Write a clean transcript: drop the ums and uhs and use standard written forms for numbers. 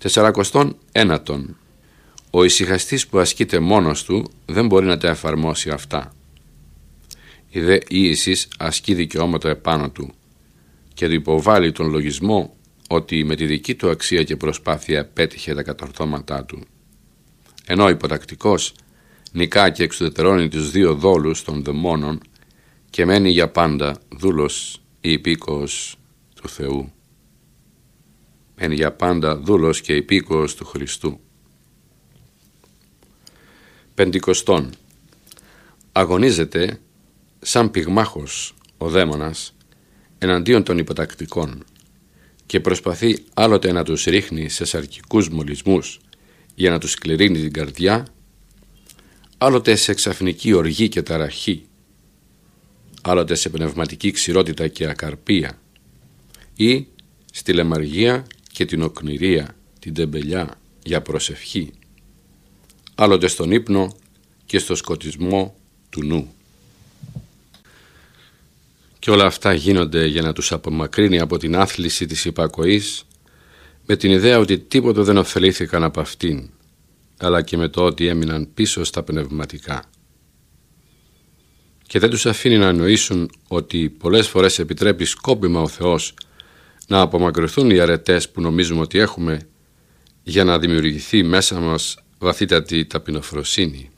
49. Ο ησυχαστής που ασκείται μόνος του δεν μπορεί να τα εφαρμόσει αυτά. Η δε ίησις ασκεί δικαιώματα επάνω του και του υποβάλλει τον λογισμό ότι με τη δική του αξία και προσπάθεια πέτυχε τα κατορθώματά του. Ενώ ο υποτακτικός νικά και εξουδετερώνει τους δύο δόλους των δαιμόνων και μένει για πάντα δούλος ή υπήκοος του Θεού. Μένει για πάντα δούλος και υπήκοος του Χριστού. 50. Αγωνίζεται σαν πυγμάχος ο δαίμονας εναντίον των υποτακτικών και προσπαθεί άλλοτε να τους ρίχνει σε σαρκικούς μολυσμούς για να τους σκληρύνει την καρδιά, άλλοτε σε ξαφνική οργή και ταραχή, άλλοτε σε πνευματική ξηρότητα και ακαρπία ή στη λεμαργία και την οκνηρία, την τεμπελιά για προσευχή, άλλοτε στον ύπνο και στο σκοτισμό του νου. Και όλα αυτά γίνονται για να τους απομακρύνει από την άθληση της υπακοής, με την ιδέα ότι τίποτα δεν ωφελήθηκαν από αυτήν, αλλά και με το ότι έμειναν πίσω στα πνευματικά. Και δεν τους αφήνει να εννοήσουν ότι πολλές φορές επιτρέπει σκόπιμα ο Θεός να απομακρυνθούν οι αρετές που νομίζουμε ότι έχουμε, για να δημιουργηθεί μέσα μας βαθύτατη ταπεινοφροσύνη.